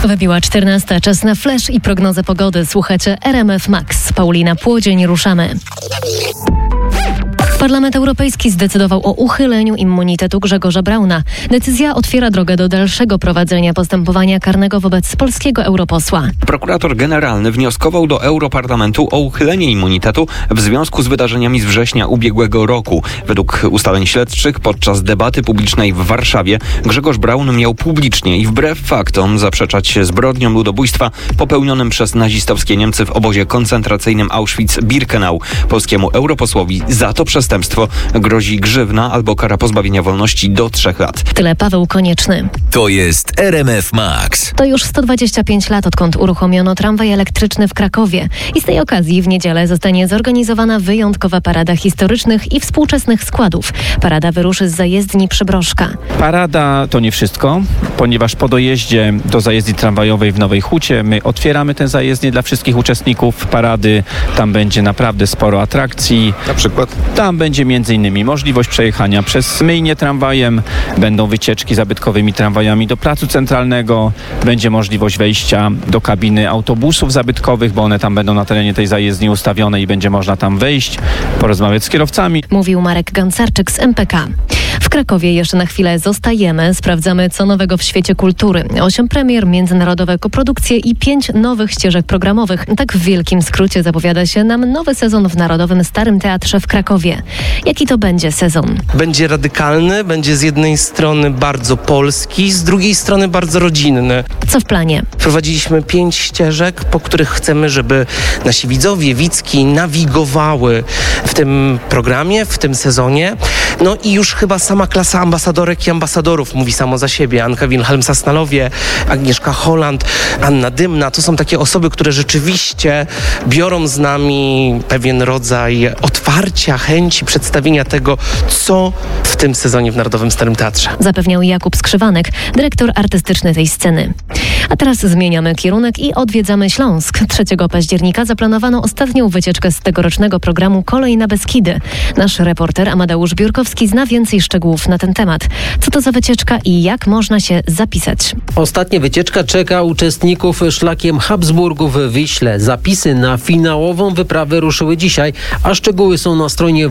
Wybiła 14, czas na flash i prognozę pogody. Słuchacie RMF Max. Paulina Płodzień, ruszamy. Parlament Europejski zdecydował o uchyleniu immunitetu Grzegorza Brauna. Decyzja otwiera drogę do dalszego prowadzenia postępowania karnego wobec polskiego europosła. Prokurator generalny wnioskował do Europarlamentu o uchylenie immunitetu w związku z wydarzeniami z września ubiegłego roku. Według ustaleń śledczych podczas debaty publicznej w Warszawie Grzegorz Braun miał publicznie i wbrew faktom zaprzeczać zbrodniom ludobójstwa popełnionym przez nazistowskie Niemcy w obozie koncentracyjnym Auschwitz-Birkenau. Polskiemu europosłowi za to przestępstwo grozi grzywna albo kara pozbawienia wolności do 3 lat. Tyle Paweł Konieczny. To jest RMF Max. To już 125 lat, odkąd uruchomiono tramwaj elektryczny w Krakowie. I z tej okazji w niedzielę zostanie zorganizowana wyjątkowa parada historycznych i współczesnych składów. Parada wyruszy z zajezdni Przybrożka. Parada to nie wszystko, ponieważ po dojeździe do zajezdni tramwajowej w Nowej Hucie my otwieramy tę zajezdnię dla wszystkich uczestników parady. Tam będzie naprawdę sporo atrakcji. Na przykład? Tam będzie m.in. możliwość przejechania przez myjnię tramwajem, będą wycieczki zabytkowymi tramwajami do Placu Centralnego, będzie możliwość wejścia do kabiny autobusów zabytkowych, bo one tam będą na terenie tej zajezdni ustawione i będzie można tam wejść, porozmawiać z kierowcami. Mówił Marek Gancarczyk z MPK. W Krakowie jeszcze na chwilę zostajemy, sprawdzamy co nowego w świecie kultury. 8 premier, międzynarodowe koprodukcje i 5 nowych ścieżek programowych. Tak w wielkim skrócie zapowiada się nam nowy sezon w Narodowym Starym Teatrze w Krakowie. Jaki to będzie sezon? Będzie radykalny, będzie z jednej strony bardzo polski, z drugiej strony bardzo rodzinny. Co w planie? Wprowadziliśmy 5 ścieżek, po których chcemy, żeby nasi widzowie, widzki nawigowały w tym programie, w tym sezonie. No i już chyba sama klasa ambasadorek i ambasadorów mówi samo za siebie. Anka Wilhelm-Sasnalowie, Agnieszka Holland, Anna Dymna. To są takie osoby, które rzeczywiście biorą z nami pewien rodzaj otwarcia, chęci przedstawienia tego, co w tym sezonie w Narodowym Starym Teatrze. Zapewniał Jakub Skrzywanek, dyrektor artystyczny tej sceny. A teraz zmieniamy kierunek i odwiedzamy Śląsk. 3 października zaplanowano ostatnią wycieczkę z tegorocznego programu Kolej na Beskidy. Nasz reporter Amadeusz Biurkowski zna więcej szczegółów na ten temat. Co to za wycieczka i jak można się zapisać? Ostatnia wycieczka czeka uczestników szlakiem Habsburgów w Wiśle. Zapisy na finałową wyprawę ruszyły dzisiaj, a szczegóły są na stronie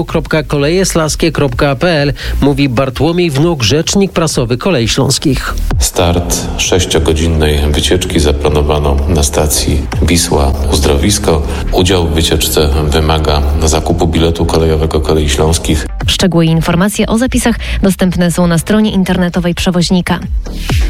www.kolejeslaskie.pl, mówi Bartłomiej Wnuk, rzecznik prasowy Kolei Śląskich. Start 6-godzinnej wycieczki zaplanowano na stacji Wisła-Uzdrowisko. Udział w wycieczce wymaga zakupu biletu kolejowego Kolei Śląskich. Szczegóły i informacje o zapisach dostępne są na stronie internetowej przewoźnika.